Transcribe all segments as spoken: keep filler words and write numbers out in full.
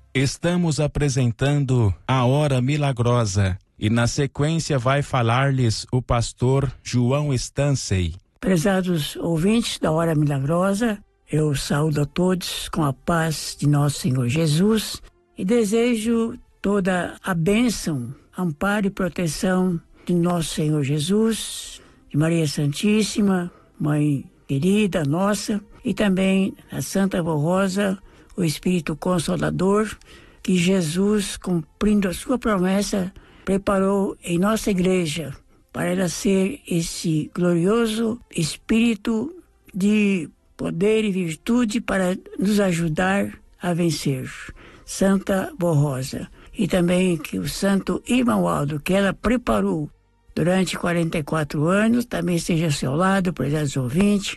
Estamos apresentando a Hora Milagrosa e na sequência vai falar-lhes o pastor João Stansey. Prezados ouvintes da Hora Milagrosa, eu saúdo a todos com a paz de nosso Senhor Jesus e desejo toda a bênção, amparo e proteção de nosso Senhor Jesus, de Maria Santíssima, Mãe querida nossa, e também a Santa Vó Rosa, o Espírito Consolador, que Jesus, cumprindo a sua promessa, preparou em nossa igreja para ela ser esse glorioso Espírito de poder e virtude para nos ajudar a vencer. Santa Vó Rosa. E também que o Santo Irmão Aldo, que ela preparou durante quarenta e quatro anos, também esteja ao seu lado, prezados ouvintes,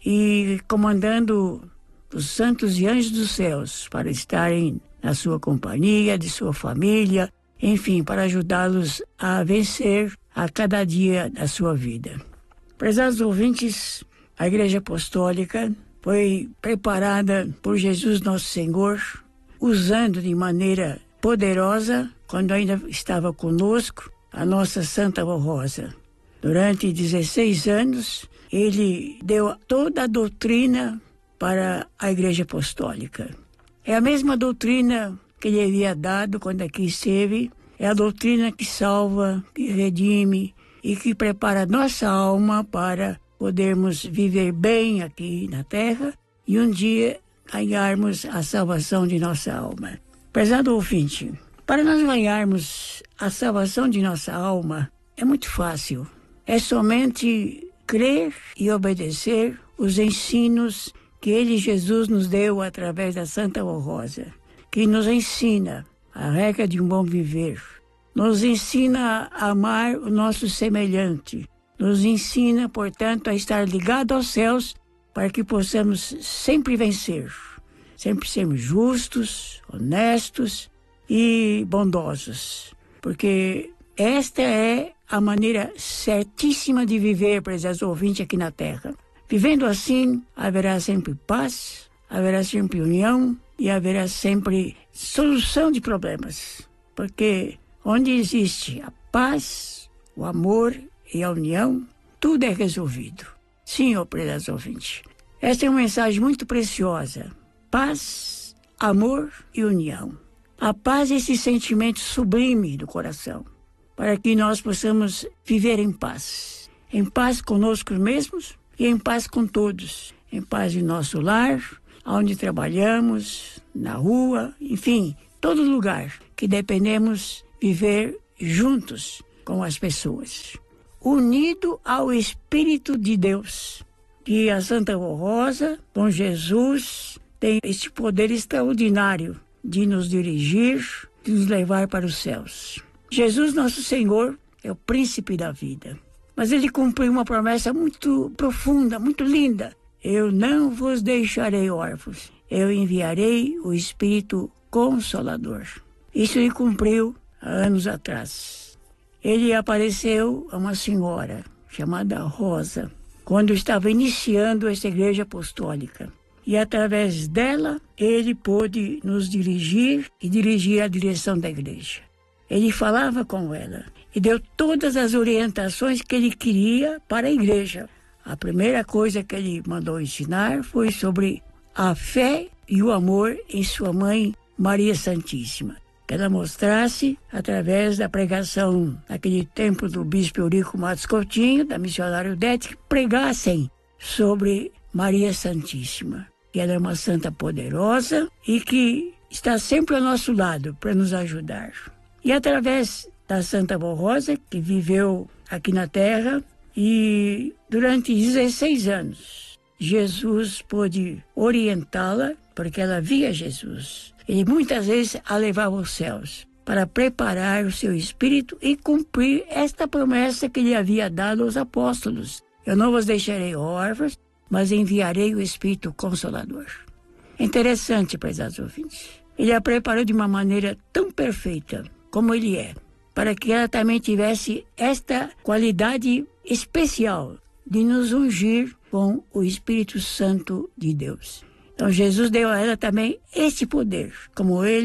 e comandando os santos e anjos dos céus para estarem na sua companhia, de sua família, enfim, para ajudá-los a vencer a cada dia da sua vida. Prezados ouvintes, a Igreja Apostólica foi preparada por Jesus Nosso Senhor, usando de maneira poderosa, quando ainda estava conosco, a nossa Santa Vó Rosa. Durante dezesseis anos, ele deu toda a doutrina para a Igreja Apostólica. É a mesma doutrina que ele havia dado quando aqui esteve, é a doutrina que salva, que redime e que prepara nossa alma para podermos viver bem aqui na Terra e um dia ganharmos a salvação de nossa alma. Prezado ouvinte, para nós ganharmos a salvação de nossa alma é muito fácil. É somente crer e obedecer os ensinos que ele, Jesus, nos deu através da Santa Vó Rosa, que nos ensina a regra de um bom viver, nos ensina a amar o nosso semelhante, nos ensina, portanto, a estar ligado aos céus para que possamos sempre vencer, sempre sermos justos, honestos e bondosos, porque esta é a maneira certíssima de viver, prezados ouvintes, aqui na Terra. Vivendo assim, haverá sempre paz, haverá sempre união e haverá sempre solução de problemas. Porque onde existe a paz, o amor e a união, tudo é resolvido. Sim, ó prezados ouvintes. Esta é uma mensagem muito preciosa. Paz, amor e união. A paz é esse sentimento sublime do coração, para que nós possamos viver em paz. Em paz conosco mesmos e em paz com todos. Em paz em nosso lar, onde trabalhamos, na rua, enfim, todo lugar que dependemos viver juntos com as pessoas. Unido ao Espírito de Deus. E a Santa Vó Rosa, com Jesus, tem este poder extraordinário de nos dirigir, de nos levar para os céus. Jesus, nosso Senhor, é o príncipe da vida. Mas ele cumpriu uma promessa muito profunda, muito linda. Eu não vos deixarei órfãos. Eu enviarei o Espírito Consolador. Isso ele cumpriu há anos atrás. Ele apareceu a uma senhora chamada Rosa, quando estava iniciando essa igreja apostólica. E através dela, ele pôde nos dirigir e dirigir a direção da igreja. Ele falava com ela e deu todas as orientações que ele queria para a igreja. A primeira coisa que ele mandou ensinar foi sobre a fé e o amor em sua mãe Maria Santíssima. Que ela mostrasse, através da pregação naquele tempo do bispo Eurico Matos Coutinho, da missionária Odete, que pregassem sobre Maria Santíssima. Que ela é uma santa poderosa e que está sempre ao nosso lado para nos ajudar. E através da Santa Vó Rosa, que viveu aqui na Terra, e durante dezesseis anos, Jesus pôde orientá-la, porque ela via Jesus. Ele muitas vezes a levava aos céus, para preparar o seu espírito e cumprir esta promessa que ele havia dado aos apóstolos. Eu não vos deixarei órfãos, mas enviarei o Espírito Consolador. Interessante, prezados ouvintes. Ele a preparou de uma maneira tão perfeita como ele é, para que ela também tivesse esta qualidade especial de nos ungir com o Espírito Santo de Deus. Então Jesus deu a ela também este poder, como ele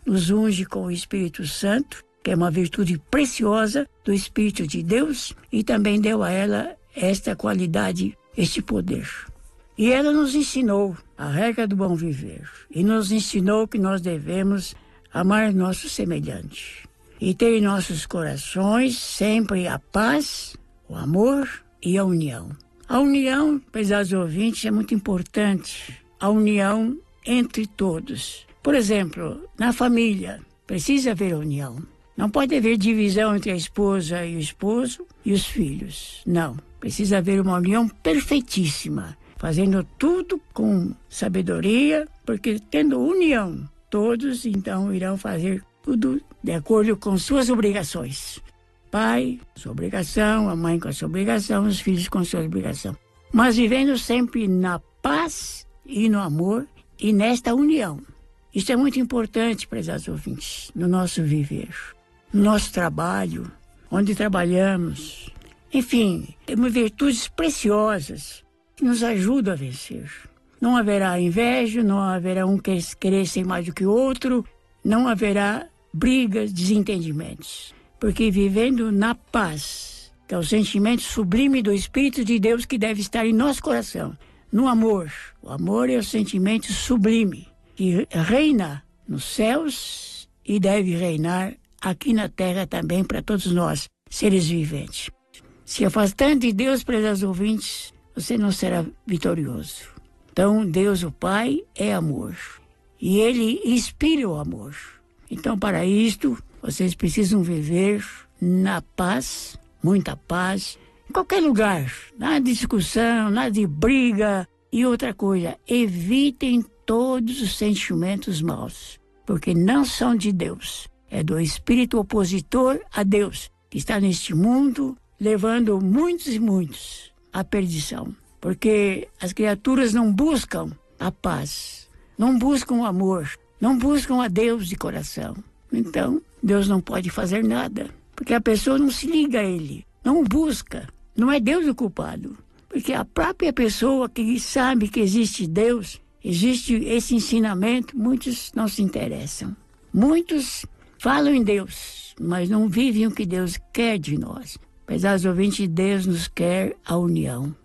nos unge com o Espírito Santo, que é uma virtude preciosa do Espírito de Deus, e também deu a ela esta qualidade, este poder. E ela nos ensinou a regra do bom viver, e nos ensinou que nós devemos amar nosso semelhante e ter em nossos corações sempre a paz, o amor e a união. A união, prezados ouvintes, é muito importante. A união entre todos. Por exemplo, na família, precisa haver união. Não pode haver divisão entre a esposa e o esposo e os filhos. Não. Precisa haver uma união perfeitíssima, fazendo tudo com sabedoria, porque tendo união, todos então irão fazer tudo de acordo com suas obrigações. Pai, sua obrigação, a mãe com a sua obrigação, os filhos com a sua obrigação. Mas vivendo sempre na paz e no amor e nesta união. Isso é muito importante, prezados ouvintes, no nosso viver, no nosso trabalho, onde trabalhamos. Enfim, temos virtudes preciosas que nos ajudam a vencer. Não haverá inveja, não haverá um que querer ser mais do que o outro, não haverá brigas, desentendimentos. Porque vivendo na paz, que é o sentimento sublime do Espírito de Deus que deve estar em nosso coração, no amor. O amor é o sentimento sublime que reina nos céus e deve reinar aqui na terra também para todos nós, seres viventes. Se afastando de Deus, prezados ouvintes, você não será vitorioso. Então, Deus, o Pai, é amor. E Ele inspira o amor. Então, para isto, vocês precisam viver na paz, muita paz, em qualquer lugar. Nada de discussão, nada de briga. E outra coisa, evitem todos os sentimentos maus, porque não são de Deus. É do espírito opositor a Deus, que está neste mundo, levando muitos e muitos à perdição. Porque as criaturas não buscam a paz, não buscam o amor, não buscam a Deus de coração. Então, Deus não pode fazer nada, porque a pessoa não se liga a Ele, não busca. Não é Deus o culpado, porque a própria pessoa que sabe que existe Deus, existe esse ensinamento, muitos não se interessam. Muitos falam em Deus, mas não vivem o que Deus quer de nós. Apesar dos ouvintes, Deus nos quer a união.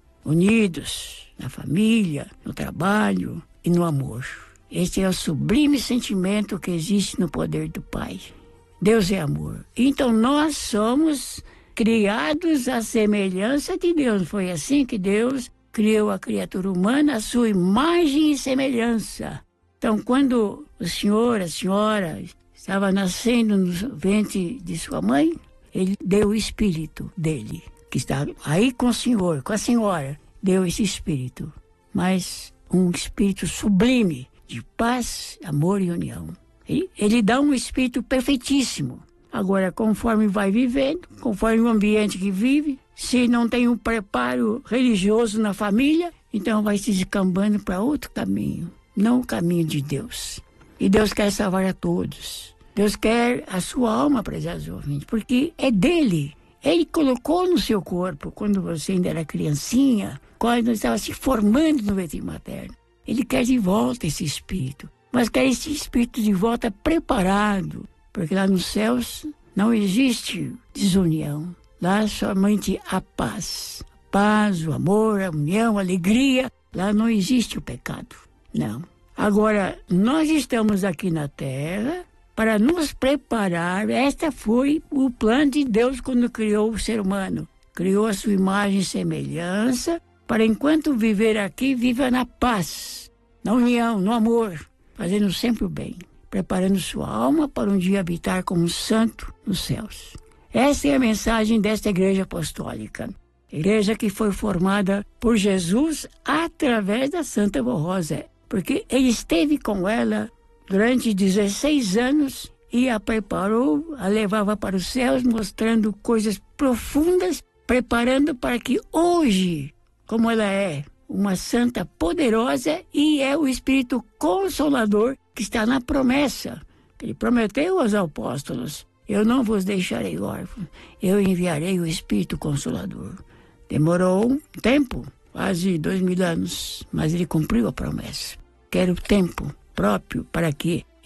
Unidos na família, no trabalho e no amor. Este é o sublime sentimento que existe no poder do Pai. Deus é amor. Então nós somos criados à semelhança de Deus. Foi assim que Deus criou a criatura humana, à sua imagem e semelhança. Então, quando o senhor, a senhora, estava nascendo no ventre de sua mãe, Ele deu o espírito dele, que está aí com o senhor, com a senhora, deu esse espírito. Mas um espírito sublime, de paz, amor e união. Ele, ele dá um espírito perfeitíssimo. Agora, conforme vai vivendo, conforme o ambiente que vive, se não tem um preparo religioso na família, então vai se descambando para outro caminho, não o caminho de Deus. E Deus quer salvar a todos. Deus quer a sua alma, prezados ouvintes, porque é dele. Ele colocou no seu corpo, quando você ainda era criancinha, quando estava se formando no ventre materno. Ele quer de volta esse espírito, mas quer esse espírito de volta preparado, porque lá nos céus não existe desunião. Lá somente a paz. A paz, o amor, a união, a alegria. Lá não existe o pecado. Não. Agora, nós estamos aqui na terra para nos preparar. Este foi o plano de Deus quando criou o ser humano. Criou a sua imagem e semelhança para, enquanto viver aqui, viva na paz, na união, no amor, fazendo sempre o bem, preparando sua alma para um dia habitar como santo nos céus. Essa é a mensagem desta igreja apostólica. Igreja que foi formada por Jesus através da Santa Vó Rosa, porque ele esteve com ela durante dezesseis anos e a preparou, a levava para os céus, mostrando coisas profundas, preparando para que hoje, como ela é, uma santa poderosa, e é o Espírito Consolador que está na promessa. Ele prometeu aos apóstolos: eu não vos deixarei órfãos, eu enviarei o Espírito Consolador. Demorou um tempo, quase dois mil anos, mas ele cumpriu a promessa. Quero tempo próprio para que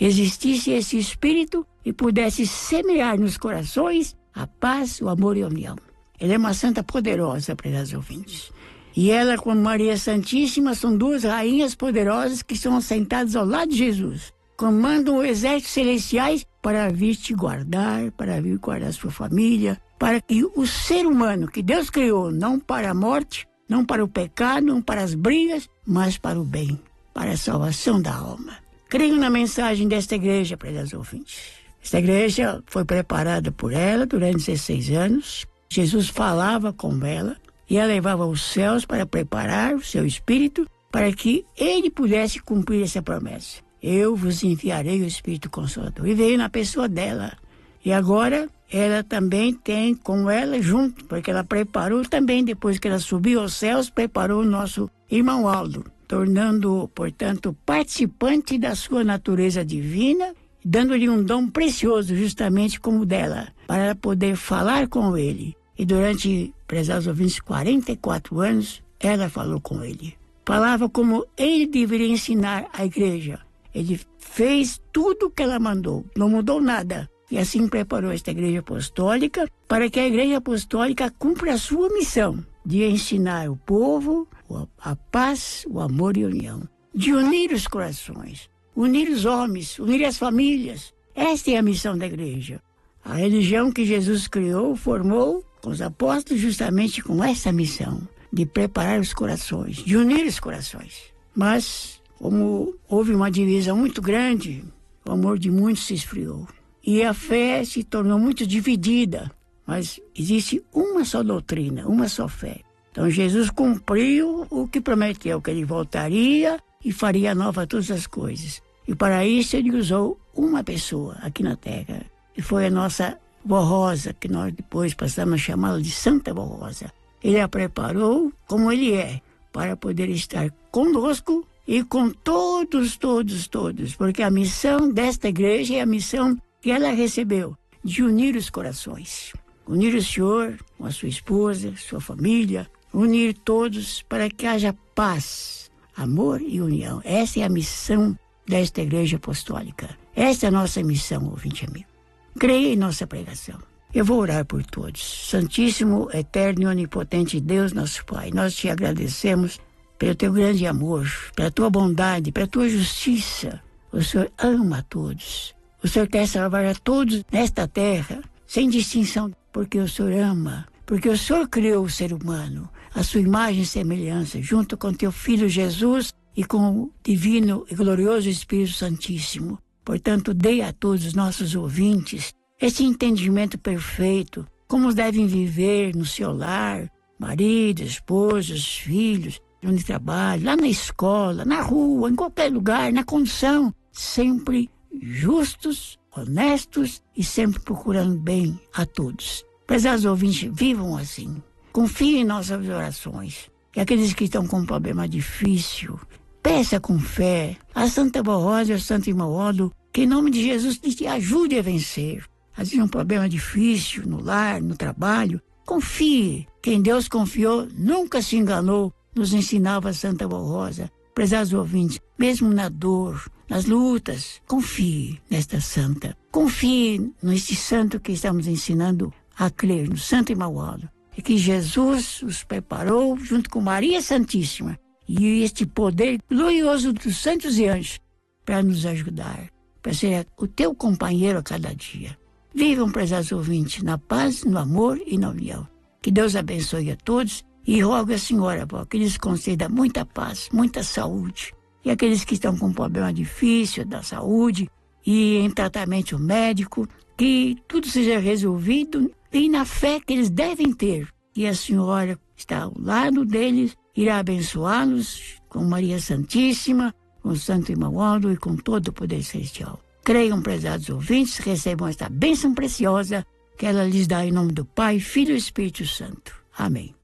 existisse esse espírito e pudesse semear nos corações a paz, o amor e a união. Ela é uma santa poderosa, prezados ouvintes. E ela, com Maria Santíssima, são duas rainhas poderosas que estão sentadas ao lado de Jesus. Comandam os exércitos celestiais para vir te guardar, para vir guardar sua família, para que o ser humano que Deus criou, não para a morte, não para o pecado, não para as brigas, mas para o bem, para a salvação da alma. Creio na mensagem desta igreja, prezados ouvintes. Esta igreja foi preparada por ela durante dezesseis anos. Jesus falava com ela e a levava aos céus para preparar o seu espírito para que ele pudesse cumprir essa promessa. Eu vos enviarei o Espírito Consolador. E veio na pessoa dela. E agora ela também tem com ela junto, porque ela preparou também, depois que ela subiu aos céus, preparou o nosso irmão Aldo, tornando-o, portanto, participante da sua natureza divina, dando-lhe um dom precioso, justamente como o dela, para poder falar com ele. E durante, prezados ouvintes, quarenta e quatro anos, ela falou com ele. Falava como ele deveria ensinar a igreja. Ele fez tudo o que ela mandou, não mudou nada. E assim preparou esta igreja apostólica para que a igreja apostólica cumpra a sua missão de ensinar o povo a paz, o amor e a união. De unir os corações, unir os homens, unir as famílias. Esta é a missão da igreja. A religião que Jesus criou, formou com os apóstolos justamente com essa missão de preparar os corações, de unir os corações. Mas, como houve uma divisão muito grande, o amor de muitos se esfriou. E a fé se tornou muito dividida. Mas existe uma só doutrina, uma só fé. Então Jesus cumpriu o que prometeu, que ele voltaria e faria nova todas as coisas. E para isso ele usou uma pessoa aqui na Terra. E foi a nossa Vó Rosa, que nós depois passamos a chamá-la de Santa Vó Rosa. Ele a preparou como ele é, para poder estar conosco e com todos, todos, todos. Porque a missão desta igreja é a missão que ela recebeu, de unir os corações. Unir o senhor com a sua esposa, sua família, unir todos para que haja paz, amor e união. Essa é a missão desta igreja apostólica. Esta é a nossa missão, ouvinte amigo. Creia em nossa pregação. Eu vou orar por todos. Santíssimo, eterno e onipotente Deus, nosso Pai, nós te agradecemos pelo teu grande amor, pela tua bondade, pela tua justiça. O Senhor ama a todos. O Senhor quer salvar a todos nesta terra, sem distinção, porque o Senhor ama, porque o Senhor criou o ser humano, a sua imagem e semelhança, junto com teu Filho Jesus e com o divino e glorioso Espírito Santíssimo. Portanto, dê a todos os nossos ouvintes esse entendimento perfeito, como devem viver no seu lar, marido, esposas, filhos, onde trabalham, lá na escola, na rua, em qualquer lugar, na condição, sempre justos, honestos e sempre procurando bem a todos. Prezados ouvintes, vivam assim. Confiem em nossas orações. E aqueles que estão com um problema difícil, peça com fé a Santa Vó Rosa e a Santo Irmão Aldo, que em nome de Jesus te ajude a vencer. Às vezes um problema difícil no lar, no trabalho. Confie. Quem Deus confiou nunca se enganou, nos ensinava a Santa Vó Rosa. Prezados ouvintes, mesmo na dor, nas lutas, confie nesta santa. Confie neste santo que estamos ensinando a crer, no Santo Irmão Aldo. E que Jesus os preparou junto com Maria Santíssima e este poder glorioso dos santos e anjos para nos ajudar, para ser o teu companheiro a cada dia. Vivam, prezados ouvintes, na paz, no amor e na união. Que Deus abençoe a todos e rogo a Senhora, avó, que lhes conceda muita paz, muita saúde. E aqueles que estão com um problema difícil da saúde e em tratamento médico, que tudo seja resolvido e na fé que eles devem ter. E a Senhora está ao lado deles, irá abençoá-los com Maria Santíssima, com o Santo Irmão Aldo e com todo o poder celestial. Creiam, prezados ouvintes, recebam esta bênção preciosa que ela lhes dá em nome do Pai, Filho e Espírito Santo. Amém.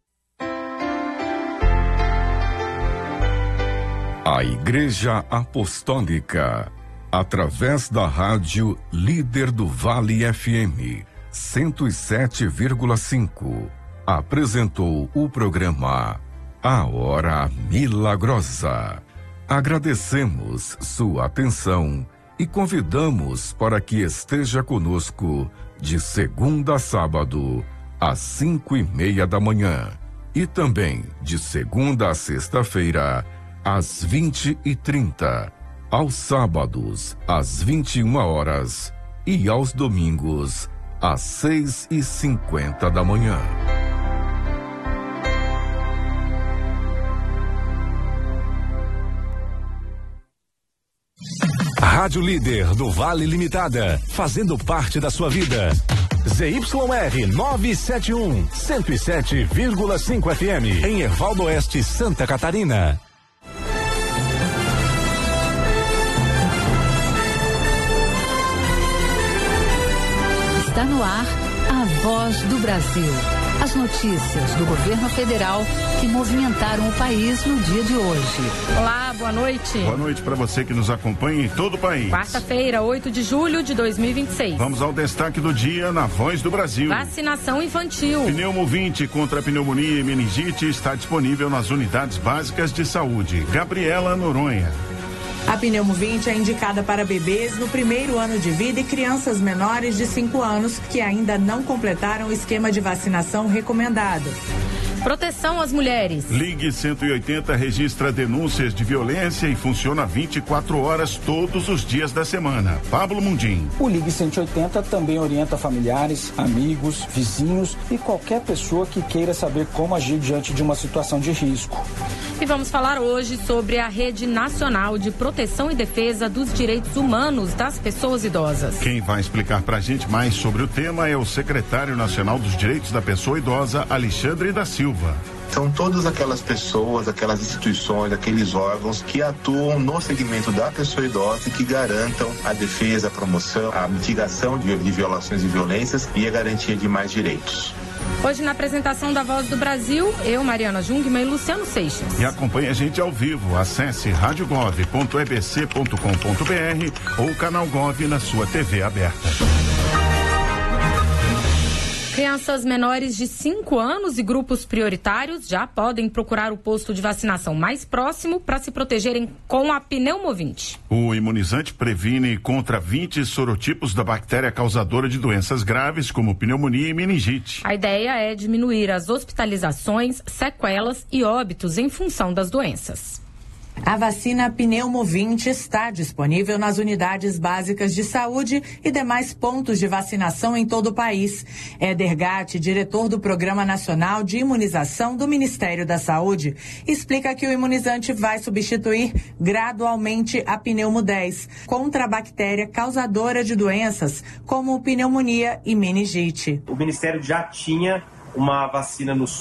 A Igreja Apostólica, através da rádio Líder do Vale F M cento e sete vírgula cinco, apresentou o programa A Hora Milagrosa. Agradecemos sua atenção e convidamos para que esteja conosco de segunda a sábado, às cinco e meia da manhã, e também de segunda a sexta-feira, às vinte e trinta, aos sábados, às vinte e uma horas e aos domingos, às seis e cinquenta da manhã. Rádio Líder do Vale Limitada, fazendo parte da sua vida. Z Y R novecentos e setenta e um, cento e sete vírgula cinco F M, em Ervaldo Oeste, Santa Catarina. Está no ar a Voz do Brasil. As notícias do governo federal que movimentaram o país no dia de hoje. Olá, boa noite. Boa noite para você que nos acompanha em todo o país. Quarta-feira, oito de julho de dois mil e vinte e seis. Vamos ao destaque do dia na Voz do Brasil. Vacinação infantil. Pneumo vinte contra pneumonia e meningite está disponível nas unidades básicas de saúde. Gabriela Noronha. A Pneumo vinte é indicada para bebês no primeiro ano de vida e crianças menores de cinco anos que ainda não completaram o esquema de vacinação recomendado. Proteção às mulheres. Ligue cento e oitenta registra denúncias de violência e funciona vinte e quatro horas todos os dias da semana. Pablo Mundim. O Ligue cento e oitenta também orienta familiares, amigos, vizinhos e qualquer pessoa que queira saber como agir diante de uma situação de risco. E vamos falar hoje sobre a Rede Nacional de Proteção e Defesa dos Direitos Humanos das Pessoas Idosas. Quem vai explicar pra gente mais sobre o tema é o secretário nacional dos Direitos da Pessoa Idosa, Alexandre da Silva. São todas aquelas pessoas, aquelas instituições, aqueles órgãos que atuam no segmento da pessoa idosa e que garantam a defesa, a promoção, a mitigação de, de violações e violências e a garantia de mais direitos. Hoje, na apresentação da Voz do Brasil, eu, Mariana Jungmann e Luciano Seixas. E acompanhe a gente ao vivo. Acesse radiogov ponto e b c ponto com ponto b r ou canal Gov na sua T V aberta. Crianças menores de cinco anos e grupos prioritários já podem procurar o posto de vacinação mais próximo para se protegerem com a Pneumo vinte. O imunizante previne contra vinte sorotipos da bactéria causadora de doenças graves, como pneumonia e meningite. A ideia é diminuir as hospitalizações, sequelas e óbitos em função das doenças. A vacina Pneumo vinte está disponível nas unidades básicas de saúde e demais pontos de vacinação em todo o país. Éder Gatti, diretor do Programa Nacional de Imunização do Ministério da Saúde, explica que o imunizante vai substituir gradualmente a Pneumo dez contra a bactéria causadora de doenças como pneumonia e meningite. O Ministério já tinha uma vacina no